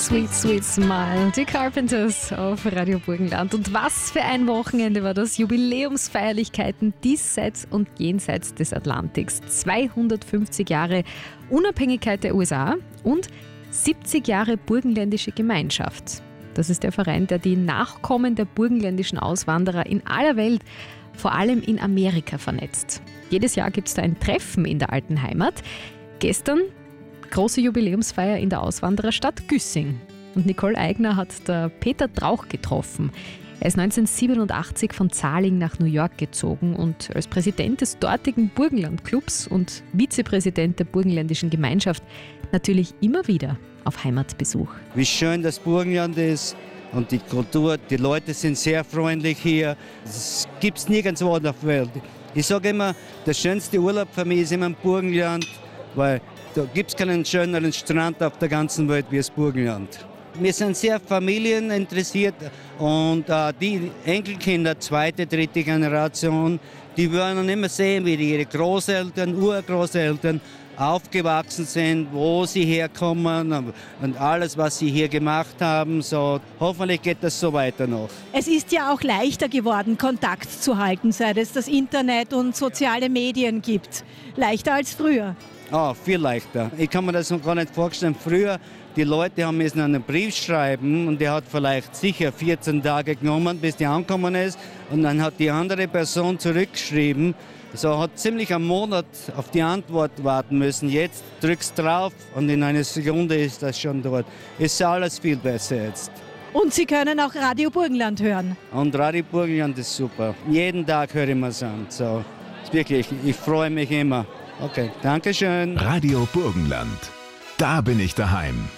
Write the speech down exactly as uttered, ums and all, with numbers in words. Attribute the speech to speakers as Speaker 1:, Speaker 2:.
Speaker 1: Sweet, Sweet Smile. Die Carpenters auf Radio Burgenland. Und was für ein Wochenende war das? Jubiläumsfeierlichkeiten diesseits und jenseits des Atlantiks. zweihundertfünfzig Jahre Unabhängigkeit der U S A und siebzig Jahre burgenländische Gemeinschaft. Das ist der Verein, der die Nachkommen der burgenländischen Auswanderer in aller Welt, vor allem in Amerika, vernetzt. Jedes Jahr gibt es da ein Treffen in der alten Heimat. Gestern große Jubiläumsfeier in der Auswandererstadt Güssing. Und Nicole Eigner hat der Peter Trauch getroffen. Er ist neunzehnhundertsiebenundachtzig von Zaling nach New York gezogen und als Präsident des dortigen Burgenlandclubs und Vizepräsident der burgenländischen Gemeinschaft natürlich immer wieder auf Heimatbesuch.
Speaker 2: Wie schön das Burgenland ist und die Kultur, die Leute sind sehr freundlich hier. Das gibt es nirgendwo auf der Welt. Ich sage immer, der schönste Urlaub für mich ist immer im Burgenland, weil da gibt es keinen schöneren Strand auf der ganzen Welt wie das Burgenland. Wir sind sehr familieninteressiert und äh, die Enkelkinder, zweite, dritte Generation, die wollen immer sehen, wie ihre Großeltern, Urgroßeltern aufgewachsen sind, wo sie herkommen und alles, was sie hier gemacht haben. So, hoffentlich geht das so weiter noch.
Speaker 3: Es ist ja auch leichter geworden, Kontakt zu halten, seit es das Internet und soziale Medien gibt. Leichter als früher.
Speaker 2: Oh, viel leichter. Ich kann mir das noch gar nicht vorstellen. Früher, die Leute haben müssen einen Brief schreiben und der hat vielleicht sicher vierzehn Tage genommen, bis der angekommen ist. Und dann hat die andere Person zurückgeschrieben. So hat ziemlich einen Monat auf die Antwort warten müssen. Jetzt drückst drauf und in einer Sekunde ist das schon dort. Ist alles viel besser jetzt.
Speaker 3: Und Sie können auch Radio Burgenland hören.
Speaker 2: Und Radio Burgenland ist super. Jeden Tag höre ich mir es an. So, wirklich, ich freue mich immer. Okay, danke schön.
Speaker 4: Radio Burgenland. Da bin ich daheim.